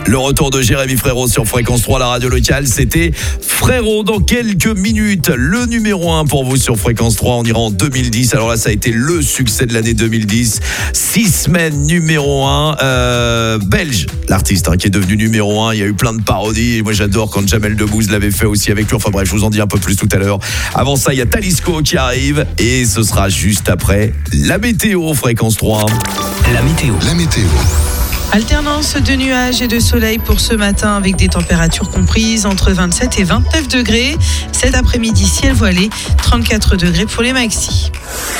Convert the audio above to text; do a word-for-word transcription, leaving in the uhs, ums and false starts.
Le retour de Jérémy Frérot sur Fréquence trois, la radio locale. C'était Frérot dans quelques minutes. Le numéro un pour vous sur Fréquence trois. On ira en deux mille dix. Alors là, ça a été le succès de l'année deux mille dix. Six semaines numéro un. Euh, belge, l'artiste hein, qui est devenu numéro un. Il y a eu plein de parodies. Et moi, j'adore quand Jamel Debbouze l'avait fait aussi avec lui. Enfin bref, je vous en dis un peu plus tout à l'heure. Avant ça, il y a Talisco qui arrive. Et ce sera juste après la météo Fréquence trois. La météo. La météo. Alternance de nuages et de soleil pour ce matin avec des températures comprises entre vingt-sept et vingt-neuf degrés. Cet après-midi, ciel voilé, trente-quatre degrés pour les maxis.